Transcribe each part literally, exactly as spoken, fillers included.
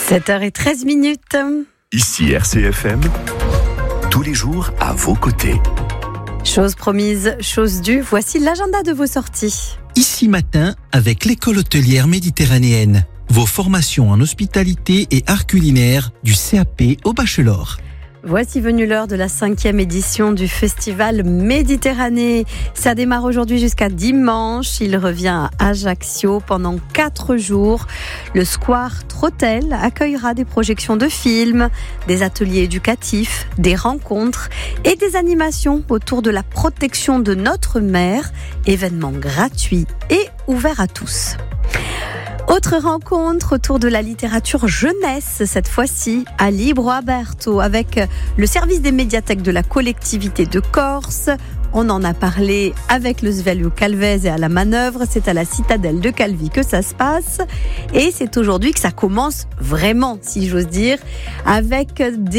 sept heures treize minutes. Ici R C F M, tous les jours à vos côtés. Chose promise, chose due, voici l'agenda de vos sorties. Ici matin, avec l'école hôtelière méditerranéenne. Vos formations en hospitalité et art culinaire du C A P au bachelor. Voici venue l'heure de la cinquième édition du Festival Méditerranée. Ça démarre aujourd'hui jusqu'à dimanche. Il revient à Ajaccio pendant quatre jours. Le Square Trottel accueillera des projections de films, des ateliers éducatifs, des rencontres et des animations autour de la protection de notre mer. Événement gratuit et ouvert à tous. Autre rencontre autour de la littérature jeunesse, cette fois-ci à Libro Aberto, avec le service des médiathèques de la collectivité de Corse. On en a parlé avec le Svelio Calvez et à la manœuvre. C'est à la citadelle de Calvi que ça se passe. Et c'est aujourd'hui que ça commence vraiment, si j'ose dire, avec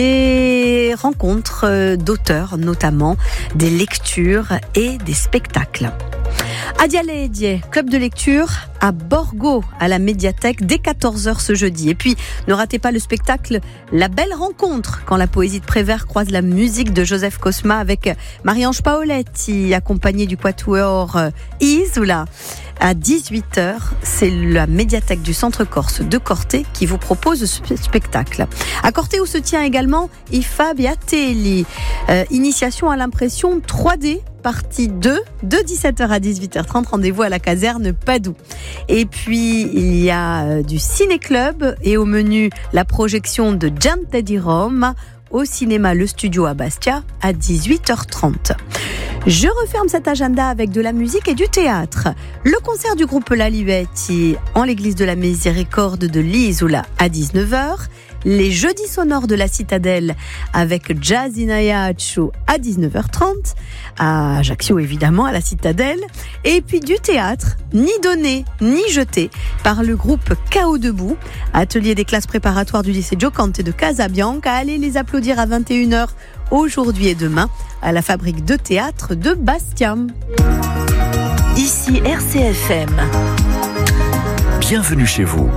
des rencontres d'auteurs, notamment des lectures et des spectacles. Adiale Edie, club de lecture à Borgo, à la médiathèque, dès quatorze heures ce jeudi. Et puis, ne ratez pas le spectacle La Belle Rencontre, quand la poésie de Prévert croise la musique de Joseph Cosma avec Marie-Ange Paoletti, accompagnée du quatuor Isola. À dix-huit heures, c'est la médiathèque du Centre Corse de Corté qui vous propose ce spectacle. À Corté, où se tient également I F A B et Ateli, euh, initiation à l'impression trois D, partie deux, de dix-sept heures à dix-huit heures trente, rendez-vous à la caserne Padoue. Et puis, il y a du ciné-club et au menu, la projection de Gente di Roma au cinéma Le Studio à Bastia à dix-huit heures trente. Je referme cet agenda avec de la musique et du théâtre. Le concert du groupe Lalivetti en l'église de la Miséricorde de l'Isola à dix-neuf heures. Les jeudis sonores de la Citadelle avec Jazz in Ajaccio à dix-neuf heures trente. À Ajaccio, évidemment, à la Citadelle. Et puis du théâtre, ni donné, ni jeté, par le groupe K O Debout. Atelier des classes préparatoires du lycée Giocante de Casabianca. Allez les applaudir à vingt et une heures aujourd'hui et demain à la fabrique de théâtre de Bastia. Ici R C F M. Bienvenue chez vous.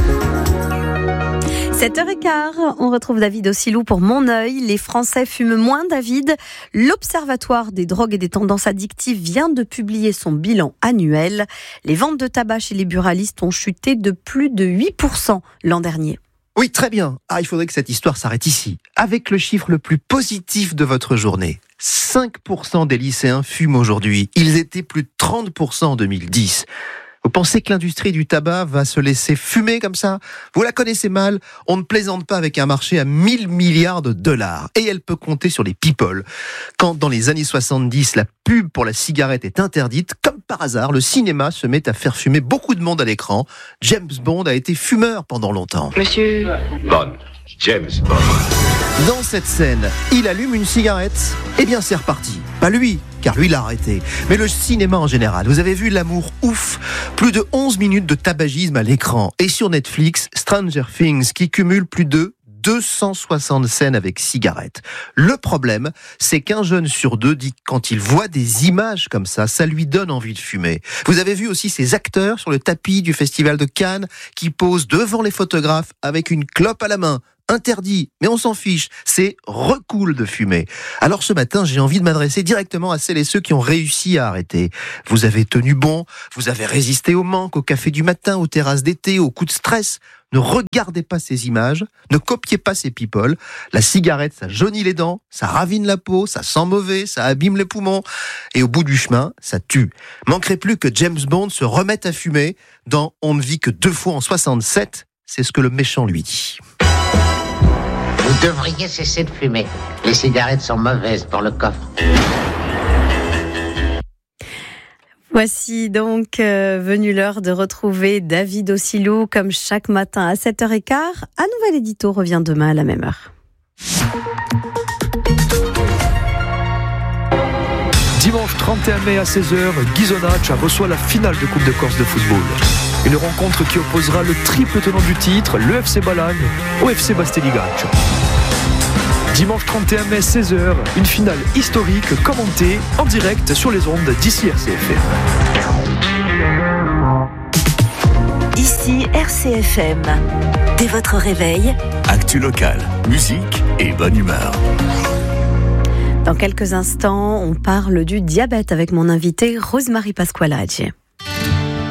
sept heures quinze, on retrouve David Ossilou pour Mon œil. Les Français fument moins, David. L'Observatoire des drogues et des tendances addictives vient de publier son bilan annuel. Les ventes de tabac chez les buralistes ont chuté de plus de huit pour cent l'an dernier. Oui, très bien. Ah, il faudrait que cette histoire s'arrête ici. Avec le chiffre le plus positif de votre journée. cinq pour cent des lycéens fument aujourd'hui. Ils étaient plus de trente pour cent en deux mille dix. Vous pensez que l'industrie du tabac va se laisser fumer comme ça ? Vous la connaissez mal, on ne plaisante pas avec un marché à mille milliards de dollars. Et elle peut compter sur les people. Quand dans les années soixante-dix, la pub pour la cigarette est interdite, comme par hasard, le cinéma se met à faire fumer beaucoup de monde à l'écran. James Bond a été fumeur pendant longtemps. Monsieur Bond, James Bond. Dans cette scène, il allume une cigarette. Eh bien, c'est reparti. Pas lui, car lui l'a arrêté. Mais le cinéma en général. Vous avez vu L'amour ouf. Plus de onze minutes de tabagisme à l'écran. Et sur Netflix, Stranger Things, qui cumule plus de deux cent soixante scènes avec cigarettes. Le problème, c'est qu'un jeune sur deux dit que quand il voit des images comme ça, ça lui donne envie de fumer. Vous avez vu aussi ces acteurs sur le tapis du Festival de Cannes qui posent devant les photographes avec une clope à la main. Interdit, mais on s'en fiche, c'est recool de fumer. Alors ce matin, j'ai envie de m'adresser directement à celles et ceux qui ont réussi à arrêter. Vous avez tenu bon, vous avez résisté au manque, au café du matin, aux terrasses d'été, aux coups de stress. Ne regardez pas ces images, ne copiez pas ces people. La cigarette, ça jaunit les dents, ça ravine la peau, ça sent mauvais, ça abîme les poumons. Et au bout du chemin, ça tue. Manquerait plus que James Bond se remette à fumer dans On ne vit que deux fois en soixante-sept. C'est ce que le méchant lui dit. Vous devriez cesser de fumer. Les cigarettes sont mauvaises pour le coffre. Voici donc euh, venue l'heure de retrouver David Ossilou comme chaque matin à sept heures quinze. Un nouvel édito revient demain à la même heure. Dimanche trente et un mai à seize heures, Ghisonaccia reçoit la finale de Coupe de Corse de football. Une rencontre qui opposera le triple tenant du titre, le F C Balagne, au F C Basteligaccio. Dimanche trente et un mai, seize heures, une finale historique commentée en direct sur les ondes d'Ici R C F M. Ici Ici R C F M. Dès votre réveil, Actu locale, musique et bonne humeur. Dans quelques instants, on parle du diabète avec mon invitée Rosemarie Pasqualaggi.